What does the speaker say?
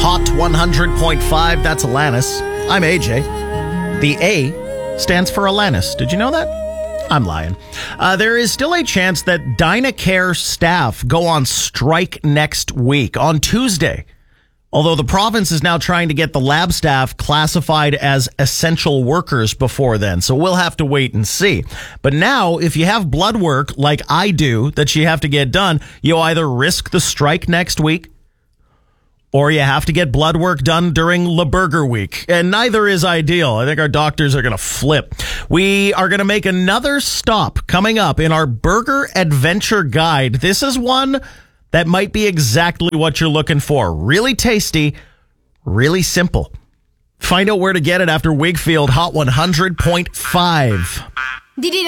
Hot 100.5, that's Alanis. I'm AJ. The A stands for Alanis. Did you know that? I'm lying. There is still a chance that Dynacare staff go on strike next week, on Tuesday. Although the province is now trying to get the lab staff classified as essential workers before then. So we'll have to wait and see. But now, if you have blood work like I do that you have to get done, you either risk the strike next week or you have to get blood work done during Le Burger Week. And neither is ideal. I think our doctors are going to flip. We are going to make another stop coming up in our Burger Adventure Guide. This is one that might be exactly what you're looking for. Really tasty, really simple. Find out where to get it after Wakefield Hot 100.5.